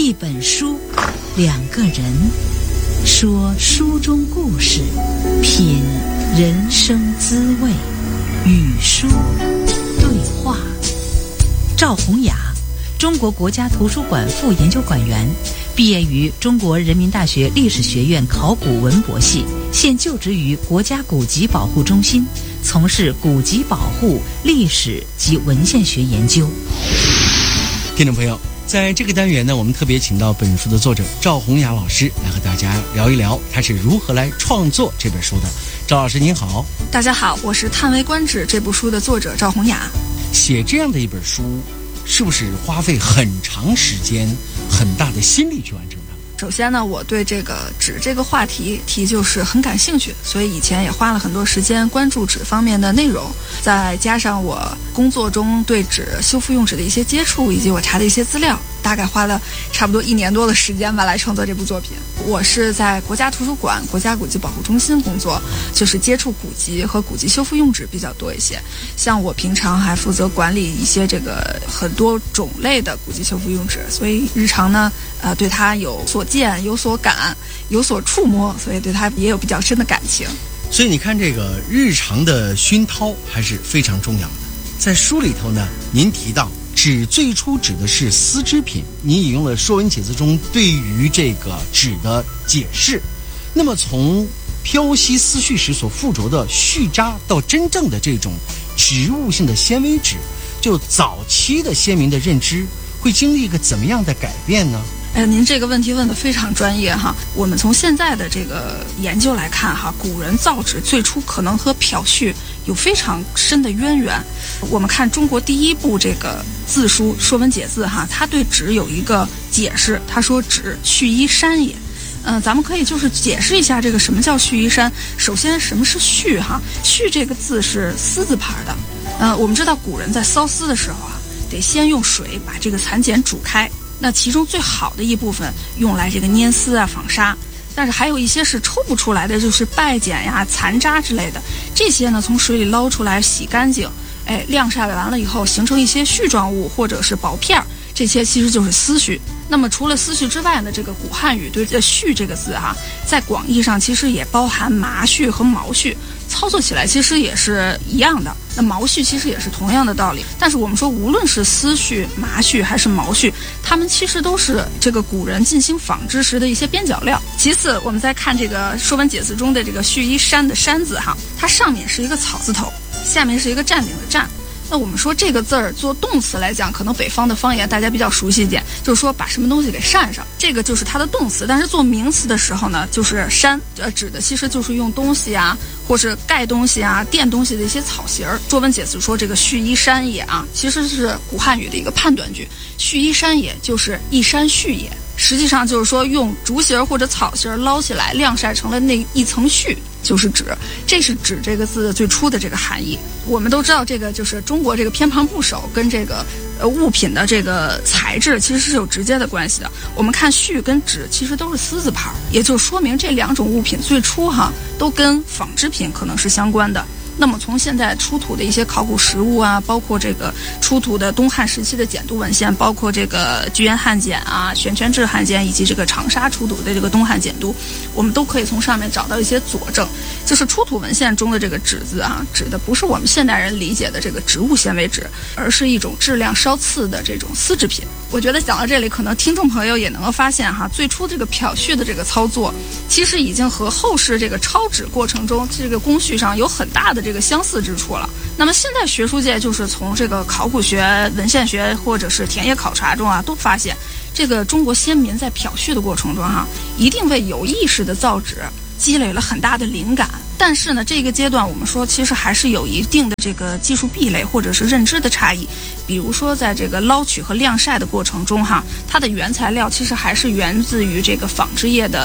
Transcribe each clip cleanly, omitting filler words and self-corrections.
一本书，两个人，说书中故事，品人生滋味，与书对话。赵宏雅，中国国家图书馆副研究馆员，毕业于中国人民大学历史学院考古文博系，现就职于国家古籍保护中心，从事古籍保护、历史及文献学研究。 听众朋友，在这个单元呢，我们特别请到本书的作者赵宏雅老师来和大家聊一聊他是如何来创作这本书的。赵老师您好。 大家好，我是《叹为观止》这部书的作者赵宏雅。 写这样的一本书，是不是花费很长时间、很大的心力去完成它？ 首先呢，我对这个纸这个话题就是很感兴趣，所以以前也花了很多时间关注纸方面的内容，再加上我工作中对纸修复用纸的一些接触，以及我查的一些资料，大概花了差不多1年多的时间吧来创作这部作品。我是在国家图书馆、国家古籍保护中心工作，就是接触古籍和古籍修复用纸比较多一些。像我平常还负责管理一些这个很多种类的古籍修复用纸，所以日常呢，对它有所见、有所感、有所触摸，所以对它也有比较深的感情。 所以你看，这个日常的熏陶还是非常重要的。在书里头呢，您提到纸最初指的是丝织品，您引用了《说文解字》中对于这个纸的解释。那么从漂息丝絮时所附着的絮渣到真正的这种植物性的纤维纸，就早期的先民的认知会经历一个怎么样的改变呢？ 您这个问题问得非常专业哈。我们从现在的这个研究来看哈，古人造纸最初可能和漂絮有非常深的渊源。我们看中国第一部这个字书《说文解字》哈，它对纸有一个解释，他说纸絮衣衫也。咱们可以就是解释一下这个什么叫絮衣衫。首先，什么是絮哈？絮这个字是丝字旁的。我们知道古人在缫丝的时候啊，得先用水把这个蚕茧煮开。那其中最好的一部分用来这个捏丝啊、纺纱，但是还有一些是抽不出来的，就是败碱呀、残渣之类的。这些呢，从水里捞出来洗干净，晾晒完了以后，形成一些絮状物或者是薄片儿，这些其实就是丝絮。那么除了丝絮之外呢，这个古汉语对絮这个字哈，在广义上其实也包含麻絮和毛絮，操作起来其实也是一样的。那毛絮其实也是同样的道理，但是我们说无论是丝絮、麻絮还是毛絮，它们其实都是这个古人进行纺织时的一些边角料。其次，我们再看这个《说文解字》中的这个絮衣衫的衫字哈，它上面是一个草字头，下面是一个站顶的站。那我们说这个字儿做动词来讲，可能北方的方言大家比较熟悉一点，就是说把什么东西给扇上，这个就是它的动词。但是做名词的时候呢，就是扇，指的其实就是用东西啊，或是盖东西啊、垫东西的一些草型儿。说文解字说这个絮衣衫也啊，其实是古汉语的一个判断句，絮衣衫也就是一衫絮也。实际上就是说用竹芯或者草芯捞起来晾晒成了那一层絮，就是纸。这是纸这个字最初的这个含义。我们都知道这个就是中国这个偏旁部首跟这个物品的这个材质其实是有直接的关系的。我们看絮跟纸其实都是丝字旁，也就说明这两种物品最初哈都跟纺织品可能是相关的。那么从现在出土的一些考古实物啊，包括这个出土的东汉时期的简牍文献，包括这个居延汉简啊、玄泉志汉简以及这个长沙出土的这个东汉简牍，我们都可以从上面找到一些佐证，就是出土文献中的这个纸字啊，指的不是我们现代人理解的这个植物纤维纸，而是一种质量稍次的这种丝织品。我觉得讲到这里，可能听众朋友也能够发现哈，最初这个漂絮的这个操作，其实已经和后世这个抄纸过程中这个工序上有很大的这个相似之处了。那么现在学术界就是从这个考古学、文献学或者是田野考察中啊，都发现这个中国先民在漂絮的过程中哈，一定为有意识的造纸积累了很大的灵感。但是呢，这个阶段我们说其实还是有一定的这个技术壁垒或者是认知的差异。比如说在这个捞取和晾晒的过程中哈，它的原材料其实还是源自于这个纺织业的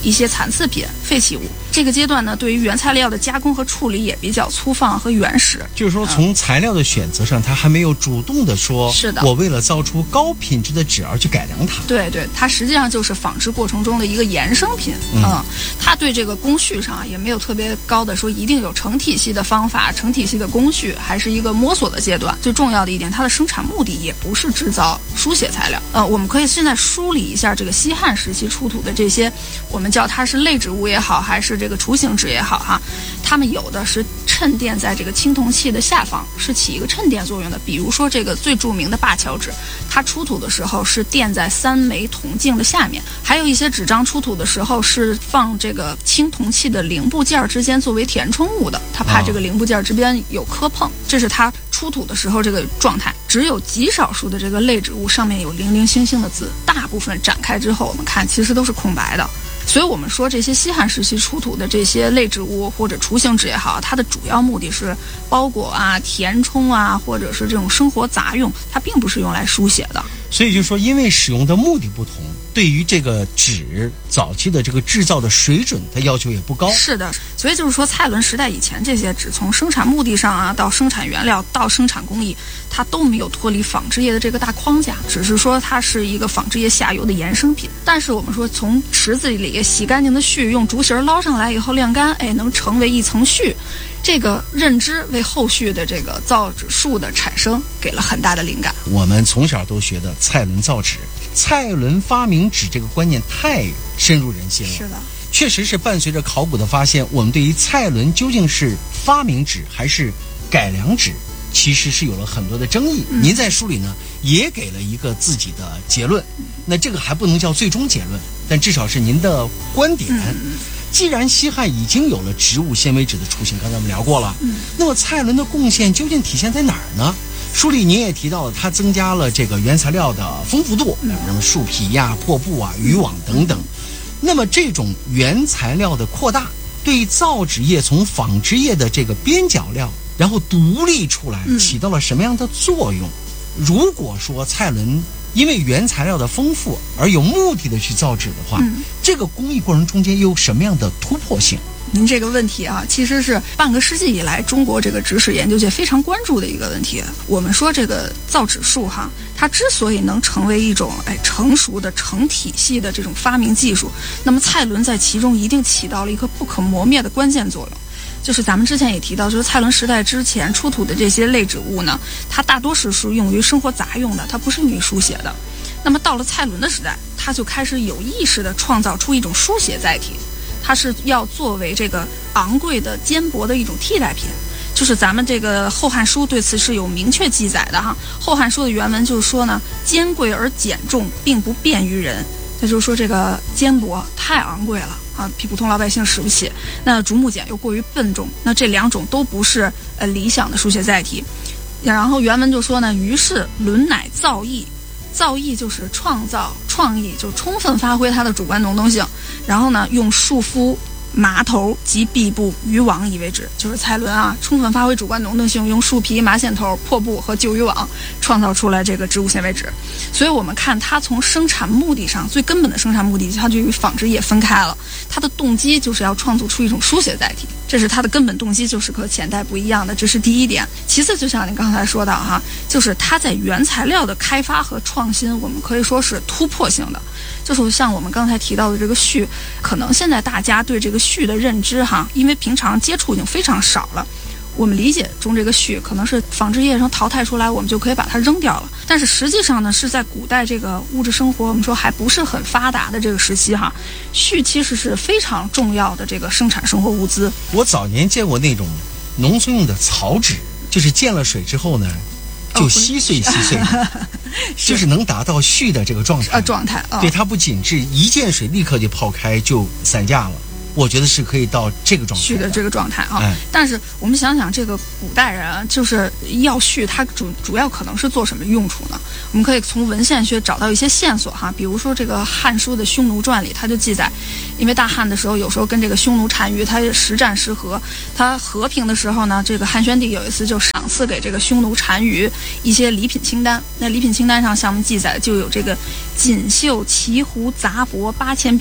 一些残次品、废弃物。这个阶段呢，对于原材料的加工和处理也比较粗放和原始。 就是说，从材料的选择上，它还没有主动的说， 是的， 我为了造出高品质的纸而去改良它。 对对，它实际上就是纺织过程中的一个衍生品。它对这个工序上也没有特别高的说一定有成体系的方法、成体系的工序，还是一个摸索的阶段。最重要的一点，它的生产目的也不是制造书写材料。我们可以现在梳理一下这个西汉时期出土的这些，我们叫它是类纸物也好，还是这个雏形纸也好哈，它们有的是衬垫在这个青铜器的下方，是起一个衬垫作用的。比如说这个最著名的灞桥纸，它出土的时候是垫在3枚铜镜的下面，还有一些纸张出土的时候是放这个青铜器的零部件之间作为填充物的，它怕这个零部件之间有磕碰，这是它出土的时候这个状态。只有极少数的这个类纸物上面有零零星星的字，大部分展开之后我们看其实都是空白的。所以我们说这些西汉时期出土的这些类纸物或者雏形纸也好，它的主要目的是包裹啊、填充啊，或者是这种生活杂用，它并不是用来书写的。 所以就是说，因为使用的目的不同，对于这个纸早期的这个制造的水准，它要求也不高。 是的，所以就是说，蔡伦时代以前这些纸，从生产目的上啊，到生产原料，到生产工艺，它都没有脱离纺织业的这个大框架，只是说它是一个纺织业下游的衍生品。但是我们说，从池子里洗干净的絮，用竹芯捞上来以后晾干，能成为一层絮。这个认知为后续的这个造纸术的产生给了很大的灵感。 我们从小都学的蔡伦造纸，蔡伦发明纸这个观念太深入人心了。 是的， 确实是伴随着考古的发现，我们对于蔡伦究竟是发明纸还是改良纸，其实是有了很多的争议。您在书里呢也给了一个自己的结论，那这个还不能叫最终结论，但至少是您的观点。既然西汉已经有了植物纤维纸的雏形，刚才我们聊过了，那么蔡伦的贡献究竟体现在哪儿呢？书里您也提到了，它增加了这个原材料的丰富度，什么树皮呀、破布啊、渔网等等。那么这种原材料的扩大，对造纸业从纺织业的这个边角料，然后独立出来，起到了什么样的作用？如果说蔡伦因为原材料的丰富而有目的的去造纸的话，这个工艺过程中间又有什么样的突破性？ 您这个问题啊，其实是半个世纪以来中国这个纸史研究界非常关注的一个问题。我们说这个造纸术哈，它之所以能成为一种成熟的成体系的这种发明技术，那么蔡伦在其中一定起到了一个不可磨灭的关键作用。就是咱们之前也提到，就是蔡伦时代之前出土的这些类纸物呢，它大多是用于生活杂用的，它不是用于书写的。那么到了蔡伦的时代，他就开始有意识地创造出一种书写载体，它是要作为这个昂贵的坚帛的一种替代品。就是咱们这个《后汉书》对此是有明确记载的哈，《后汉书》的原文就是说呢，坚贵而简重，并不便于人。他就是说这个坚帛太昂贵了啊，普通老百姓使不起。那竹木简又过于笨重，那这两种都不是理想的书写载体。然后原文就说呢，于是伦乃造诣，造诣就是创造、创意，就充分发挥它的主观能动性。然后呢，用束肤、麻头及壁布、渔网以为纸，就是蔡伦啊，充分发挥主观能动性，用树皮、麻线头、破布和旧渔网创造出来这个植物纤维纸。所以我们看它从生产目的上，最根本的生产目的，它就与纺织业分开了。它的动机就是要创作出一种书写载体，这是它的根本动机，就是和前代不一样的，这是第一点。其次，就像您刚才说到哈，就是它在原材料的开发和创新，我们可以说是突破性的。就是像我们刚才提到的这个絮，可能现在大家对这个絮的认知哈，因为平常接触已经非常少了。我们理解中这个絮可能是纺织业上淘汰出来，我们就可以把它扔掉了。但是实际上呢，是在古代这个物质生活我们说还不是很发达的这个时期哈，絮其实是非常重要的这个生产生活物资。 我早年见过那种农村用的草纸，就是见了水之后呢，就稀碎稀碎的，就是能达到絮的这个状态。对，它不仅是一见水立刻就泡开就散架了。我觉得是可以到这个状态， 絮的这个状态啊。但是我们想想，这个古代人啊，就是要絮，它主要可能是做什么用处呢？我们可以从文献学找到一些线索哈，比如说这个《汉书》的《匈奴传》里，它就记载，因为大汉的时候有时候跟这个匈奴单于它实战时和，它和平的时候呢，这个汉宣帝有一次就赏赐给这个匈奴单于一些礼品清单，那礼品清单上项目记载就有这个锦绣、奇壶、杂帛8000匹。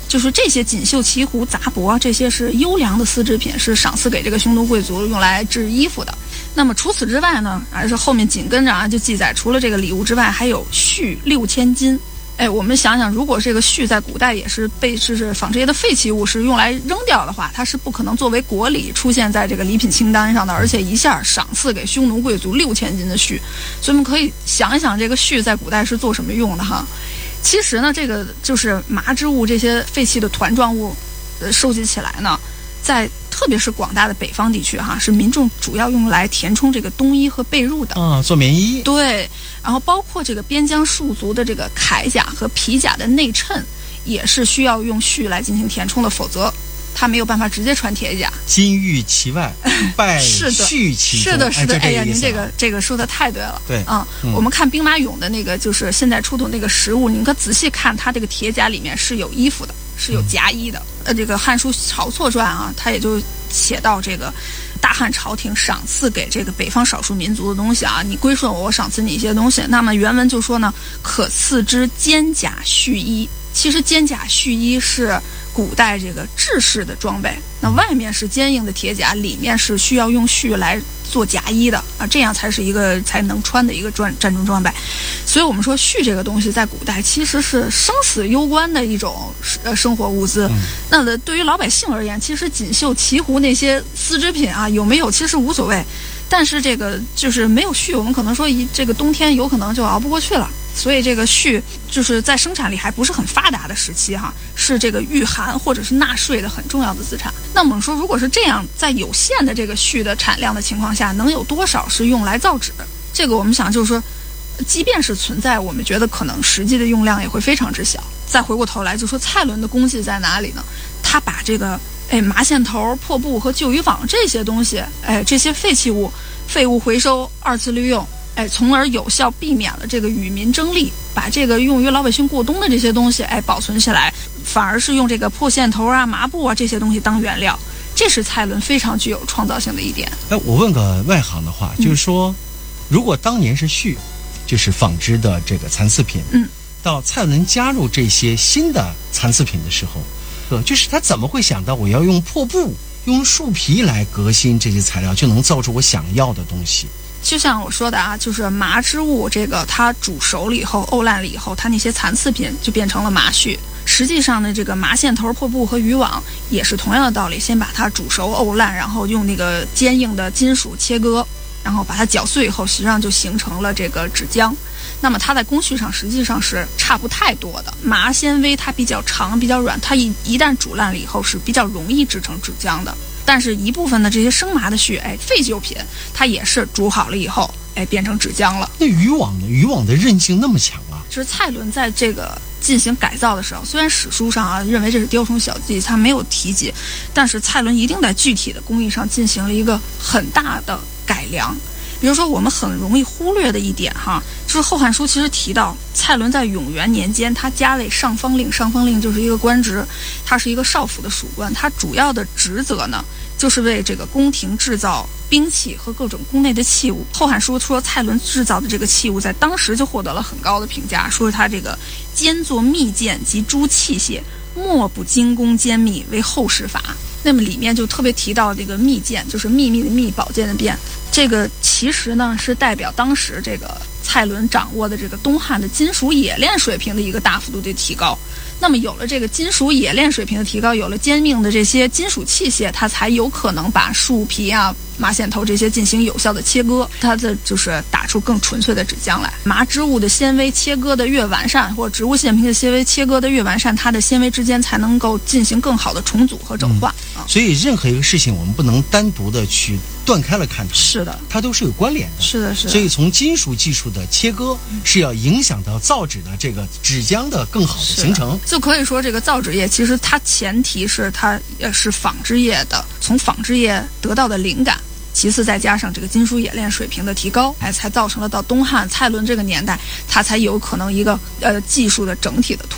就是这些锦绣旗壶、杂帛啊，这些是优良的丝织品，是赏赐给这个匈奴贵族用来制衣服的。那么除此之外呢，还是后面紧跟着啊就记载，除了这个礼物之外，还有絮6000斤。我们想想，如果这个絮在古代也是是纺织业的废弃物，是用来扔掉的话，它是不可能作为国礼出现在这个礼品清单上的，而且一下赏赐给匈奴贵族6000斤的絮，所以我们可以想一想，这个絮在古代是做什么用的哈？其实呢，这个就是麻织物这些废弃的团状物，收集起来呢，在特别是广大的北方地区哈，是民众主要用来填充这个冬衣和被褥的做棉衣。 对，然后包括这个边疆戍族的这个铠甲和皮甲的内衬，也是需要用絮来进行填充的，否则他没有办法直接穿铁甲。 金玉其外，败絮其中。 是的，是的。哎呀，您这个说的太对了。 对啊，我们看兵马俑的那个，就是现在出土那个实物，您可仔细看，它这个铁甲里面是有衣服的，是有夹衣的。这个《汉书·晁错传》啊，它也就写到这个大汉朝廷赏赐给这个北方少数民族的东西啊，你归顺我，我赏赐你一些东西。那么原文就说呢，可赐之坚甲絮衣。其实坚甲絮衣是古代这个制式的装备，那外面是坚硬的铁甲，里面是需要用絮来做夹衣的啊，这样才是一个才能穿的一个战争装备。所以我们说絮这个东西在古代其实是生死攸关的一种生活物资。那对于老百姓而言，其实锦绣旗壶那些丝织品啊有没有其实无所谓，但是这个就是没有絮，我们可能说这个冬天有可能就熬不过去了。所以这个絮就是在生产力还不是很发达的时期哈，是这个御寒或者是纳税的很重要的资产。那我们说，如果是这样，在有限的这个絮的产量的情况下，能有多少是用来造纸？这个我们想就是说，即便是存在，我们觉得可能实际的用量也会非常之小。再回过头来就说蔡伦的功绩在哪里呢？他把这个麻线头、破布和旧渔网这些东西，这些废弃物、废物回收、二次利用。从而有效避免了这个与民争利，把这个用于老百姓过冬的这些东西，保存起来，反而是用这个破线头啊、麻布啊这些东西当原料，这是蔡伦非常具有创造性的一点。 我问个外行的话，就是说，如果当年是絮，就是纺织的这个残次品，到蔡伦加入这些新的残次品的时候，就是他怎么会想到我要用破布、用树皮来革新这些材料，就能造出我想要的东西？ 就像我说的啊，就是麻织物这个它煮熟了以后、沤烂了以后，它那些残次品就变成了麻絮。实际上呢，这个麻线头、破布和渔网也是同样的道理，先把它煮熟、沤烂，然后用那个坚硬的金属切割，然后把它搅碎以后，实际上就形成了这个纸浆。那么它在工序上实际上是差不太多的。麻纤维它比较长、比较软，它一旦煮烂了以后是比较容易制成纸浆的。但是一部分的这些生麻的絮，废旧品，它也是煮好了以后，变成纸浆了。 那渔网呢？渔网的韧性那么强啊！ 就是蔡伦在这个进行改造的时候，虽然史书上啊认为这是雕虫小技，他没有提及，但是蔡伦一定在具体的工艺上进行了一个很大的改良。比如说我们很容易忽略的一点哈，就是《后汉书》其实提到蔡伦在永元年间，他加为上方令，上方令就是一个官职，他是一个少府的属官，他主要的职责呢，就是为这个宫廷制造兵器和各种宫内的器物。《后汉书》说蔡伦制造的这个器物在当时就获得了很高的评价，说是他这个兼作密件及诸器械，莫不精工坚密，为后世法。那么里面就特别提到这个密件，就是秘密的密，宝剑的剑，这个其实呢是代表当时这个蔡伦掌握的这个东汉的金属冶炼水平的一个大幅度的提高。那么有了这个金属冶炼水平的提高，有了坚硬的这些金属器械，它才有可能把树皮啊、麻线头这些进行有效的切割，它的就是打出更纯粹的纸浆来。麻织物的纤维切割的越完善，或植物线皮的纤维切割的越完善，它的纤维之间才能够进行更好的重组和整化。 所以任何一个事情我们不能单独的去断开了看它， 是的， 它都是有关联的。 是的，是的。 所以从金属技术的切割是要影响到造纸的这个纸浆的更好的形成。 就可以说这个造纸业其实它前提是它也是纺织业的，从纺织业得到的灵感，其次再加上这个金属冶炼水平的提高，才造成了到东汉蔡伦这个年代，它才有可能一个技术的整体的突破。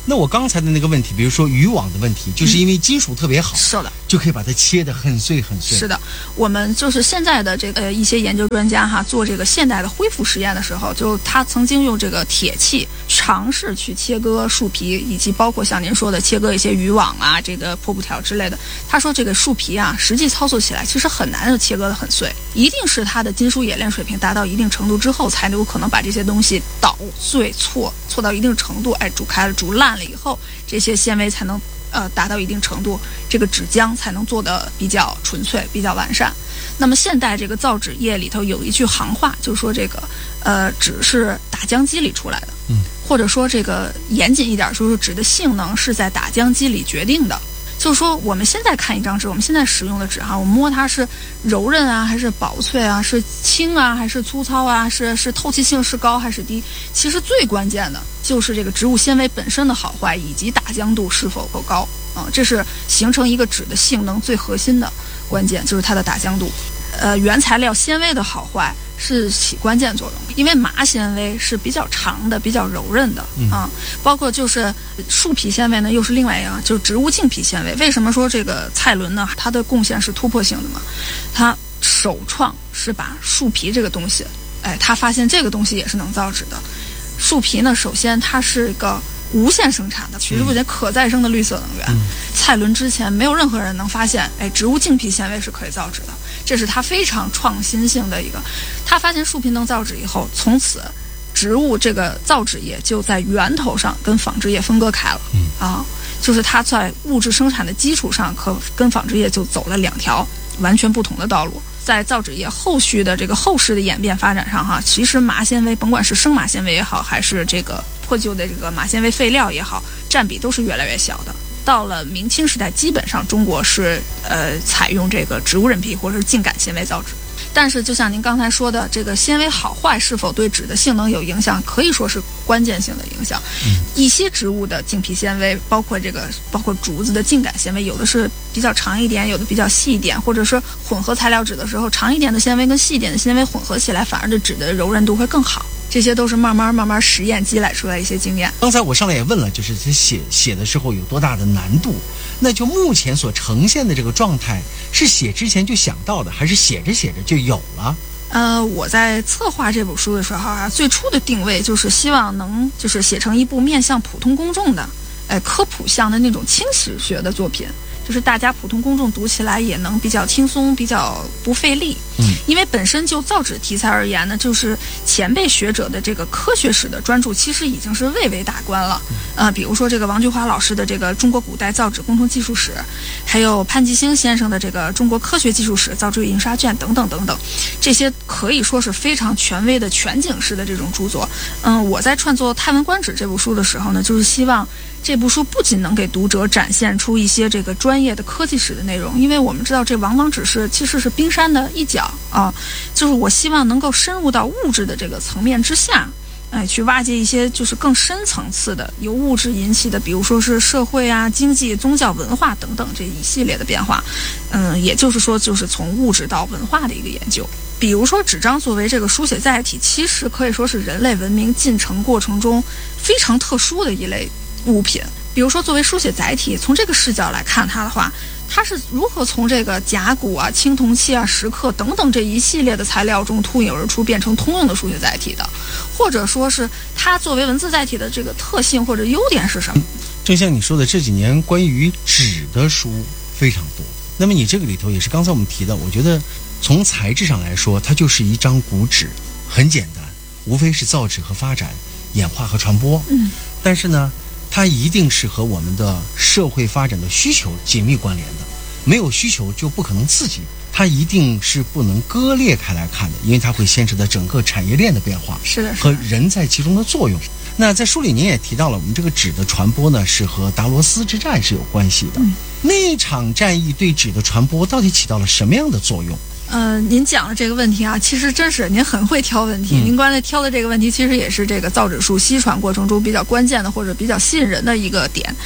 那我刚才的那个问题，比如说渔网的问题，就是因为金属特别好， 是的， 就可以把它切得很碎很碎。 是的，我们就是现在的这个一些研究专家哈，做这个现代的恢复实验的时候，就他曾经用这个铁器尝试去切割树皮，以及包括像您说的切割一些渔网啊、这个破布条之类的。他说这个树皮啊，实际操作起来其实很难切割得很碎，一定是它的金属冶炼水平达到一定程度之后，才有可能把这些东西捣碎搓到一定程度，哎，煮开了煮烂了以后，这些纤维才能达到一定程度，这个纸浆才能做得比较纯粹、比较完善。那么现代这个造纸业里头有一句行话，就说这个纸是打浆机里出来的，或者说这个严谨一点，就是纸的性能是在打浆机里决定的。就是说我们现在看一张纸，我们现在使用的纸哈，我们摸它是柔韧啊，还是薄脆啊，是轻啊，还是粗糙啊，是透气性是高还是低？其实最关键的就是这个植物纤维本身的好坏，以及打浆度是否够高啊，这是形成一个纸的性能最核心的关键，就是它的打浆度。原材料纤维的好坏是起关键作用，因为麻纤维是比较长的、比较柔韧的啊，包括就是树皮纤维呢，又是另外一样，就是植物茎皮纤维。为什么说这个蔡伦呢？它的贡献是突破性的嘛？他首创是把树皮这个东西，哎，他发现这个东西也是能造纸的。树皮呢，首先它是一个无限生产的，其实我觉得可再生的绿色能源。蔡伦之前没有任何人能发现，哎，植物茎皮纤维是可以造纸的。这是他非常创新性的一个，他发现树皮能造纸以后，从此植物这个造纸业就在源头上跟纺织业分割开了。就是它在物质生产的基础上，跟纺织业就走了两条完全不同的道路。在造纸业后续的这个后世的演变发展上哈，其实麻纤维甭管是生麻纤维也好，还是这个破旧的这个麻纤维废料也好，占比都是越来越小的。到了明清时代，基本上中国是采用这个植物韧皮或者是茎秆纤维造纸。但是就像您刚才说的，这个纤维好坏是否对纸的性能有影响，可以说是关键性的影响。一些植物的茎皮纤维，包括竹子的茎秆纤维，有的是比较长一点，有的比较细一点，或者是混合材料纸的时候，长一点的纤维跟细一点的纤维混合起来，反而对纸的柔韧度会更好。这些都是慢慢实验积累出来一些经验。 刚才我上来也问了，就是他写的时候有多大的难度？那就目前所呈现的这个状态，是写之前就想到的，还是写着写着就有了？ 我在策划这本书的时候啊，最初的定位就是希望能就是写成一部面向普通公众的，科普向的那种轻史学的作品。就是大家普通公众读起来也能比较轻松，比较不费力。因为本身就造纸题材而言呢，就是前辈学者的这个科学史的专注，其实已经是蔚为大观了。比如说这个王菊华老师的这个《中国古代造纸工程技术史》，还有潘吉星先生的这个《中国科学技术史》造纸与印刷卷等等等等，这些可以说是非常权威的全景式的这种著作。我在创作《太文观止》这部书的时候呢，就是希望这部书不仅能给读者展现出一些这个专业的科技史的内容，因为我们知道这往往其实是冰山的一角啊，就是我希望能够深入到物质的这个层面之下，去挖掘一些就是更深层次的由物质引起的，比如说是社会啊、经济、宗教、文化等等这一系列的变化。也就是说，就是从物质到文化的一个研究。比如说纸张作为这个书写载体，其实可以说是人类文明进程过程中非常特殊的一类物品。比如说作为书写载体，从这个视角来看它的话，它是如何从这个甲骨啊、青铜器啊、石刻等等这一系列的材料中脱颖而出，变成通用的书写载体的，或者说是它作为文字载体的这个特性或者优点是什么？ 正像你说的，这几年关于纸的书非常多。那么你这个里头也是刚才我们提的，我觉得从材质上来说，它就是一张古纸，很简单，无非是造纸和发展、演化和传播。但是呢，它一定是和我们的社会发展的需求紧密关联的，没有需求就不可能刺激，它一定是不能割裂开来看的，因为它会牵扯到整个产业链的变化， 是的， 和人在其中的作用。那在书里您也提到了，我们这个纸的传播呢，是和达罗斯之战是有关系的。那场战役对纸的传播到底起到了什么样的作用？ 您讲的这个问题啊，其实真是您很会挑问题。您刚才挑的这个问题，其实也是这个造纸术西传过程中比较关键的或者比较吸引人的一个点。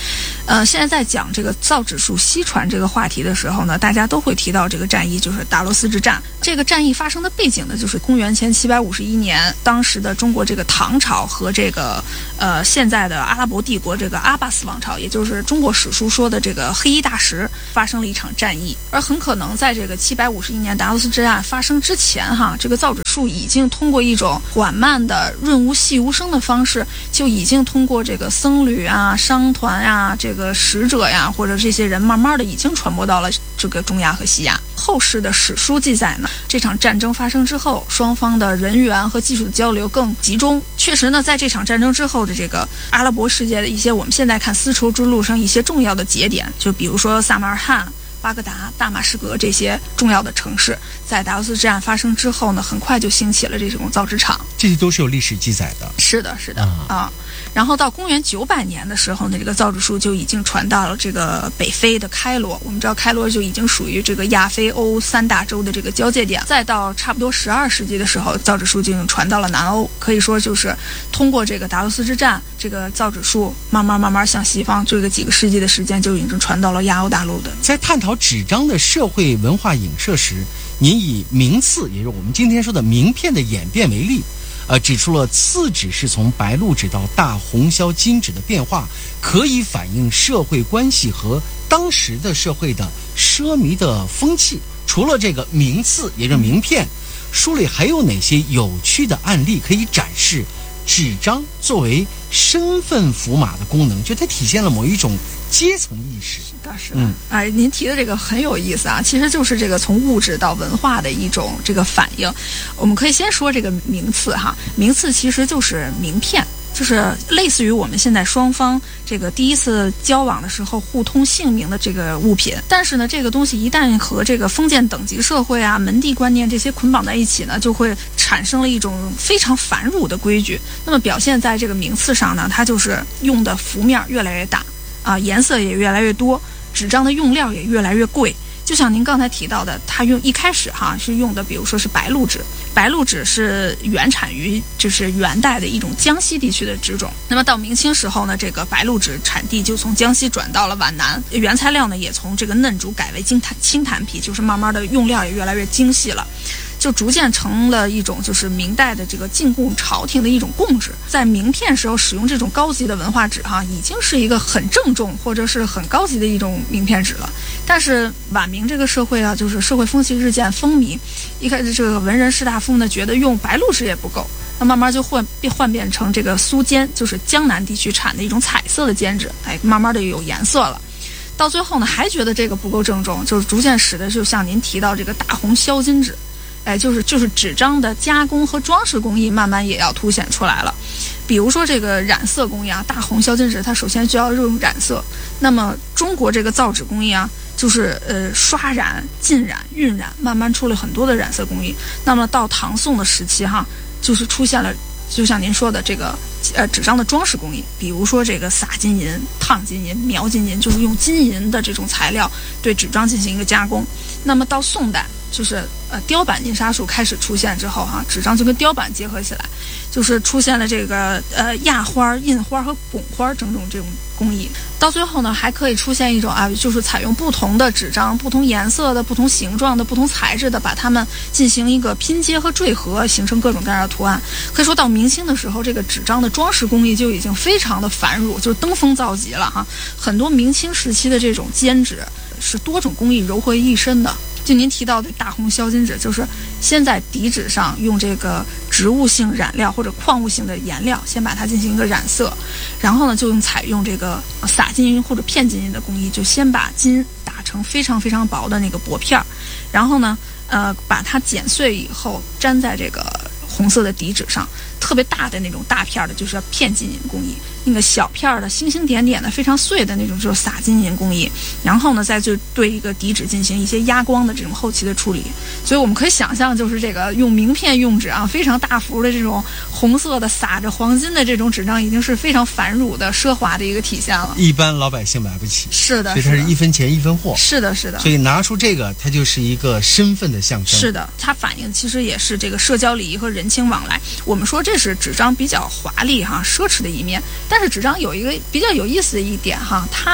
现在在讲这个造纸术西传这个话题的时候呢，大家都会提到这个战役，就是达罗斯之战。这个战役发生的背景呢，就是公元前751年，当时的中国这个唐朝和这个现在的阿拉伯帝国这个阿巴斯王朝，也就是中国史书说的这个黑衣大食，发生了一场战役。而很可能在这个751年达罗斯之战发生之前哈，这个造纸术已经通过一种缓慢的润物细无声的方式，就已经通过这个僧侣啊、商团啊、这个使者呀，或者这些人慢慢的已经传播到了这个中亚和西亚。后世的史书记载呢，这场战争发生之后，双方的人员和技术的交流更集中。确实呢，在这场战争之后的这个阿拉伯世界的一些我们现在看丝绸之路上一些重要的节点，就比如说萨马尔罕、巴格达、大马士革这些重要的城市，在达罗斯之战发生之后呢，很快就兴起了这种造纸厂。 这些都是有历史记载的。 是的，是的啊。然后到公元900年的时候呢，这个造纸术就已经传到了这个北非的开罗。我们知道开罗就已经属于这个亚非欧3大洲的这个交界点。再到差不多12世纪的时候，造纸术就已经传到了南欧。可以说就是通过这个达罗斯之战，这个造纸术慢慢向西方，这个几个世纪的时间就已经传到了亚欧大陆的。 在探讨纸张的社会文化影射时，您以名次，也就是我们今天说的名片的演变为例，指出了次纸是从白露纸到大红销金纸的变化，可以反映社会关系和当时的社会的奢靡的风气。除了这个名次，也就是名片，书里还有哪些有趣的案例可以展示纸张作为身份符码的功能？就它体现了某一种阶层意识。 是的，您提的这个很有意思啊，其实就是这个从物质到文化的一种这个反应。我们可以先说这个名次哈，名次其实就是名片，就是类似于我们现在双方这个第一次交往的时候互通姓名的这个物品。但是呢，这个东西一旦和这个封建等级社会啊、门第观念这些捆绑在一起呢，就会产生了一种非常繁缛的规矩。那么表现在这个名次上呢，它就是用的幅面越来越大啊，颜色也越来越多，纸张的用料也越来越贵。就像您刚才提到的，它一开始是用的，比如说是白露纸。白露纸是原产于就是元代的一种江西地区的纸种。那么到明清时候呢，这个白露纸产地就从江西转到了皖南，原材料呢也从这个嫩竹改为青檀皮，就是慢慢的用料也越来越精细了。就逐渐成了一种就是明代的这个进贡朝廷的一种贡纸。在名片时候使用这种高级的文化纸已经是一个很郑重或者是很高级的一种名片纸了。但是晚明这个社会就是社会风气日渐风靡，一开始这个文人士大夫呢觉得用白露纸也不够，那慢慢就换变成这个苏笺，就是江南地区产的一种彩色的笺纸，慢慢的有颜色了。到最后呢还觉得这个不够郑重，就是逐渐使得就像您提到这个大红销金纸，就是纸张的加工和装饰工艺慢慢也要凸显出来了。比如说这个染色工艺大红销金纸它首先就要用染色。那么中国这个造纸工艺就是刷染、浸染、晕染，慢慢出了很多的染色工艺。那么到唐宋的时期就是出现了就像您说的这个纸张的装饰工艺，比如说这个撒金银、烫金银、描金银，就是用金银的这种材料对纸张进行一个加工。那么到宋代就是雕版印刷术开始出现之后纸张就跟雕版结合起来，就是出现了这个压花、印花和拱花整种这种工艺。到最后呢还可以出现一种就是采用不同的纸张、不同颜色的、不同形状的、不同材质的，把它们进行一个拼接和缀合，形成各种各样的图案。可以说到明清的时候，这个纸张的装饰工艺就已经非常的繁缛，就是登峰造极了很多明清时期的这种笺纸是多种工艺糅合一身的。就您提到的大红销金纸，就是先在底纸上用这个植物性染料或者矿物性的颜料先把它进行一个染色，然后呢就采用这个撒金银或者片金银的工艺，就先把金打成非常非常薄的那个薄片，然后呢把它剪碎以后粘在这个红色的底纸上。特别大的那种大片的就是片金银工艺，那个小片的星星点点的非常碎的那种就是撒金银工艺。然后呢再就对一个底纸进行一些压光的这种后期的处理。所以我们可以想象，就是这个用名片用纸非常大幅的这种红色的撒着黄金的这种纸张，已经是非常繁缛的奢华的一个体现了， 一般老百姓买不起。 是的， 所以它是一分钱一分货。 是的，是的。 所以拿出这个它就是一个身份的象征。 是的，它反映其实也是这个社交礼仪和人情往来。我们说这是纸张比较华丽奢侈的一面，但是纸张有一个比较有意思的一点它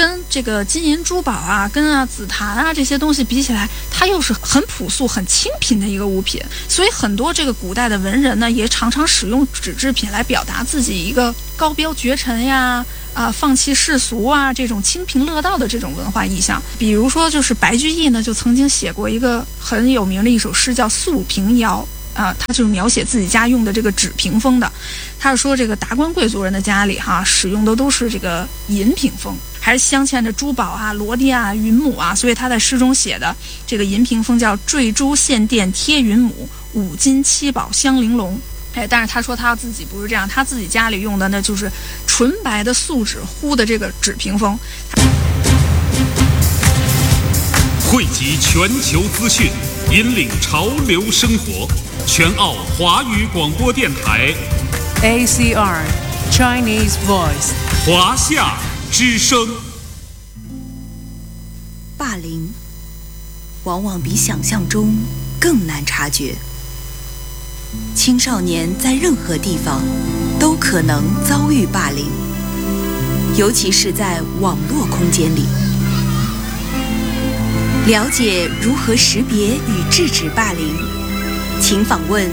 跟这个金银珠宝啊、跟紫檀啊这些东西比起来，它又是很朴素、很清贫的一个物品。所以很多这个古代的文人呢，也常常使用纸制品来表达自己一个高标绝尘呀、放弃世俗啊这种清贫乐道的这种文化意象。比如说，就是白居易呢，就曾经写过一个很有名的一首诗，叫《素屏谣》。他就是描写自己家用的这个纸屏风的。他是说这个达官贵族人的家里使用的都是这个银屏风，还是镶嵌着珠宝啊、罗甸啊、云母啊，所以他在诗中写的这个银屏风叫坠珠献殿贴云母，五金七宝相玲珑。但是他说他自己不是这样，他自己家里用的呢就是纯白的素纸糊的这个纸屏风。 汇集全球资讯，引领潮流生活。全澳华语广播电台 ACR Chinese Voice 华夏之声。 霸凌往往比想象中更难察觉。青少年在任何地方都可能遭遇霸凌，尤其是在网络空间里。了解如何识别与制止霸凌，请访问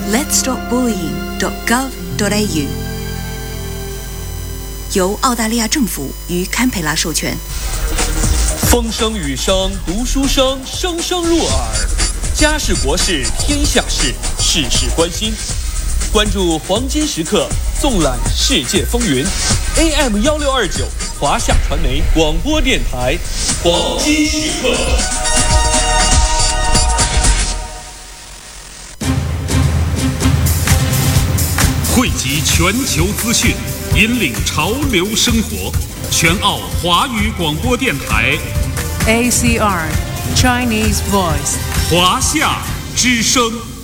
letsstopbullying.gov.au， 由澳大利亚政府与堪培拉授权。 风声雨声读书声，声声入耳。家事国事天下事，事事关心。关注黄金时刻，纵览世界风云。AM1629华夏传媒广播电台，黄金时刻。 汇集全球资讯，引领潮流生活。全澳华语广播电台 ACR Chinese Voice 华夏之声。